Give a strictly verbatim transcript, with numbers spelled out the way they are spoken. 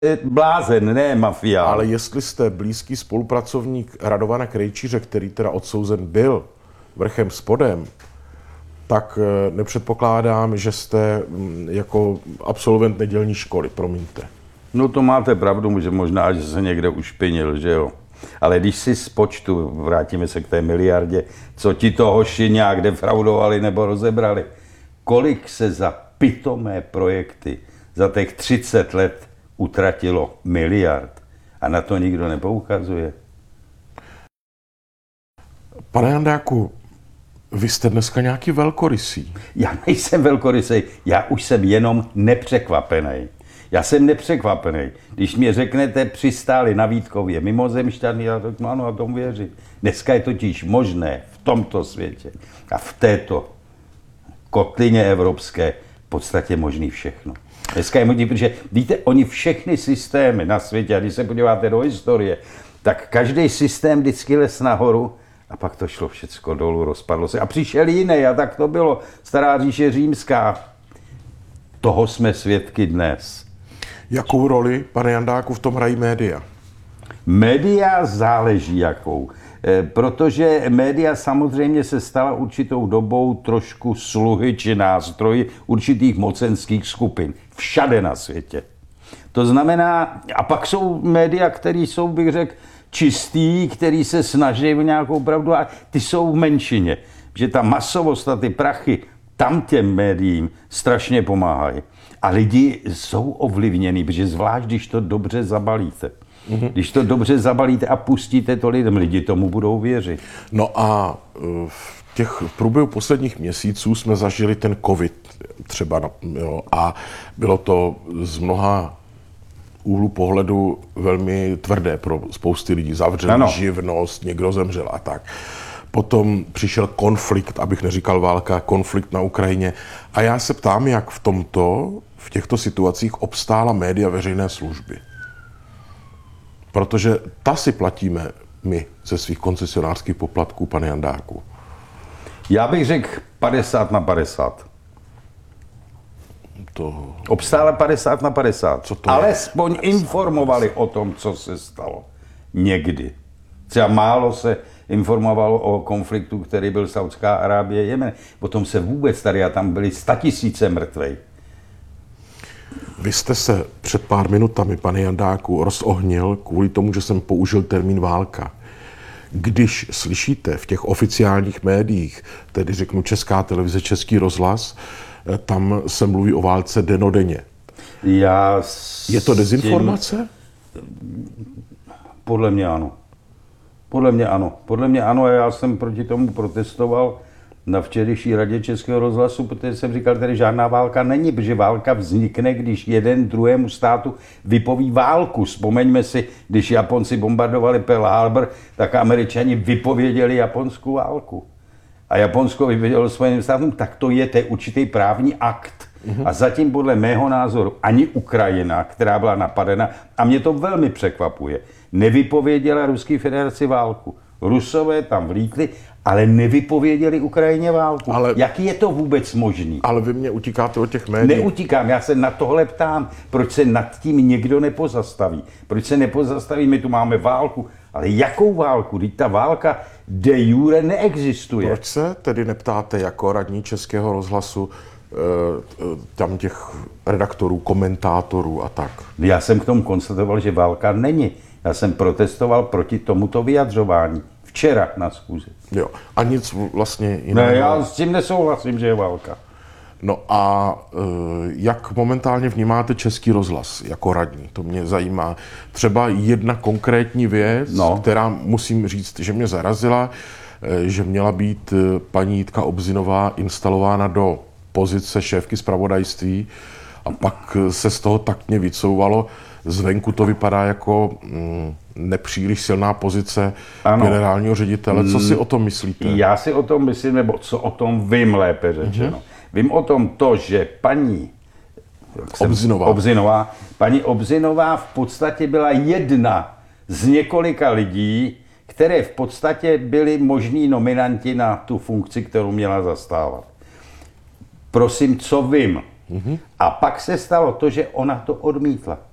blázen, ne mafia. Ale jestli jste blízký spolupracovník Radovana Krejčíře, který teda odsouzen byl vrchem spodem, tak nepředpokládám, že jste jako absolvent nedělní školy, promiňte. No to máte pravdu, že možná, že se někde ušpinil, že jo. Ale když si z počtu, vrátíme se k té miliardě, co ti to hoši nějak defraudovali nebo rozebrali, kolik se za pitomé projekty za těch třicet let utratilo miliard a na to nikdo nepoukazuje. Pane Jandáku, vy jste dneska nějaký velkorysý. Já nejsem velkorysej, já už jsem jenom nepřekvapený. Já jsem nepřekvapený. Když mi řeknete, přistáli na Vítkově mimozemšťany, já řeknu ano, a tomu věřím. Dneska je totiž možné v tomto světě a v této kotlině evropské v podstatě možný všechno. Dneska je možný, protože víte, oni všechny systémy na světě, a když se podíváte do historie, tak každý systém vždycky les nahoru a pak to šlo všecko dolů, rozpadlo se. A přišel jiný a tak to bylo. Stará říše římská. Toho jsme svědky dnes. Jakou roli, pane Jandáku, v tom hrají média? Média záleží jakou. E, protože média samozřejmě se stala určitou dobou trošku sluhy či nástroji určitých mocenských skupin. Všade na světě. To znamená, a pak jsou média, které jsou, bych řekl, čistý, který se snaží o nějakou pravdu a ty jsou v menšině. Že ta masovost a ty prachy tam těm médiím strašně pomáhají. A lidi jsou ovlivněni, protože zvlášť, když to dobře zabalíte. Mm-hmm. Když to dobře zabalíte a pustíte to lidem, lidi tomu budou věřit. No a v těch v průběhu posledních měsíců jsme zažili ten covid třeba, jo, a bylo to z mnoha úhlu pohledu velmi tvrdé pro spousty lidí. Zavřeli živnost, někdo zemřel a tak. Potom přišel konflikt, abych neříkal válka, konflikt na Ukrajině. A já se ptám, jak v tomto, v těchto situacích obstála média veřejné služby. Protože ta si platíme my ze svých koncesionářských poplatků, pane Jandáku. Já bych řekl padesát na padesát. To... Obstála padesát na padesát. Co to Alespoň je? informovali o tom, co se stalo. Někdy. Třeba málo se informovalo o konfliktu, který byl Saudská Arábie, Jemen. Potom se vůbec tady a tam byly statisíce mrtvej. Vy jste se před pár minutami, pane Jandáku, rozohnil kvůli tomu, že jsem použil termín válka. Když slyšíte v těch oficiálních médiích, tedy řeknu Česká televize, Český rozhlas, tam se mluví o válce denodenně. Já Je to dezinformace? Podle mě ano. Podle mě ano. Podle mě ano a já jsem proti tomu protestoval na včerejší radě Českého rozhlasu, protože jsem říkal, že žádná válka není, protože válka vznikne, když jeden druhému státu vypoví válku. Vzpomeňme si, když Japonci bombardovali Pearl Harbor, tak Američani vypověděli japonskou válku. A Japonsko vypovědělo Spojeným státům, tak to je, to je určitý právní akt. Mm-hmm. A zatím podle mého názoru ani Ukrajina, která byla napadena, a mě to velmi překvapuje, nevypověděla Ruské federaci válku. Rusové tam vlítli, ale nevypověděli Ukrajině válku. Ale, jaký je to vůbec možný? Ale vy mě utíkáte od těch médií. Neutíkám, já se na tohle ptám. Proč se nad tím někdo nepozastaví? Proč se nepozastaví? My tu máme válku. Ale jakou válku? Vždyť ta válka de jure neexistuje. Proč se tedy neptáte jako radní Českého rozhlasu tam těch redaktorů, komentátorů a tak? Já jsem k tomu konstatoval, že válka není. Já jsem protestoval proti tomuto vyjadřování. Včera na schůzi. Jo. A nic vlastně jiného. Ne, já s tím nesouhlasím, že je válka. No a jak momentálně vnímáte Český rozhlas jako radní? To mě zajímá. Třeba jedna konkrétní věc, no. která musím říct, že mě zarazila, že měla být paní Jitka Obzinová instalována do pozice šéfky zpravodajství a pak se z toho taktně vycouvalo. Zvenku to vypadá jako mm, nepříliš silná pozice ano. generálního ředitele. Co si o tom myslíte? Já si o tom myslím, nebo co o tom vím, lépe řečeno. Mm-hmm. Vím o tom to, že paní Obzinová. Obzinová, paní Obzinová v podstatě byla jedna z několika lidí, které v podstatě byli možní nominanti na tu funkci, kterou měla zastávat. Prosím, co vím? Mm-hmm. A pak se stalo to, že ona to odmítla.